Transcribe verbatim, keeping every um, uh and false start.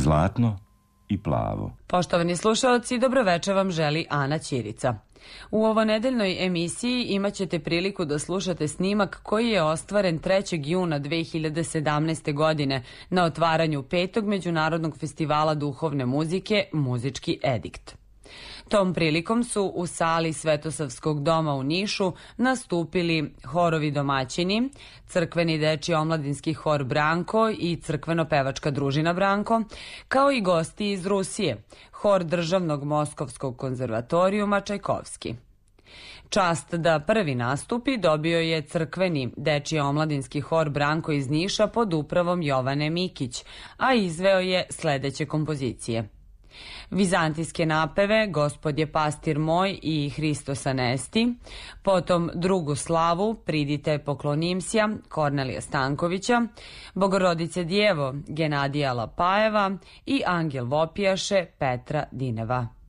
Zlatno i plavo. Poštovani slušaoci, dobroveče vam želi Ana Ćirica. U ovonedeljnoj emisiji imaćete priliku da slušate snimak koji je ostvaren trećeg juna dve hiljade sedamnaeste. godine na otvaranju petog Međunarodnog festivala duhovne muzike Muzički edikt. Tom prilikom su u sali Svetosavskog doma u Nišu nastupili horovi domaćini, crkveni dečiji omladinski hor Branko i crkveno-pevačka družina Branko, kao i gosti iz Rusije, hor Državnog Moskovskog konzervatorijuma Čajkovski. Čast da prvi nastupi dobio je crkveni dečiji omladinski hor Branko iz Niša pod upravom Jovane Mikić, a izveo je sledeće kompozicije: Vizantijske napeve Gospod je pastir moj i Hristos anesti, potom Drugu slavu Pridite poklonimsja Kornelija Stankovića, Bogorodice djevo Genadija Lapajeva i Angel vopijaše Petra Dineva.